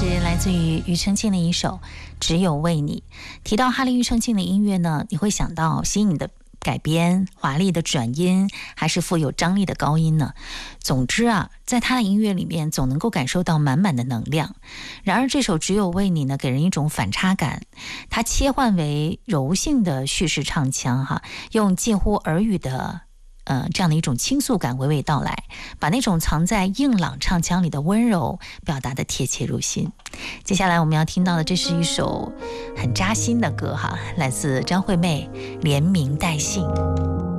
是来自于庾澄庆的一首《只有为你》。提到哈利庾澄庆的音乐呢，你会想到新颖的改编、华丽的转音，还是富有张力的高音呢？总之啊，在他的音乐里面总能够感受到满满的能量。然而这首《只有为你》呢，给人一种反差感，它切换为柔性的叙事唱腔用近乎耳语的这样的一种倾诉感娓娓道来，把那种藏在硬朗唱腔里的温柔表达得贴切入心。接下来我们要听到的，这是一首很扎心的歌来自张惠妹《连名带姓》。